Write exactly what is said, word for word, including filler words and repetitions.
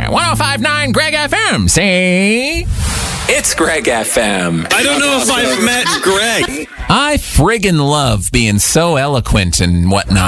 one oh five point nine Greg F M. See? It's Greg F M. I don't know if I've met Greg. I friggin' love being so eloquent and whatnot.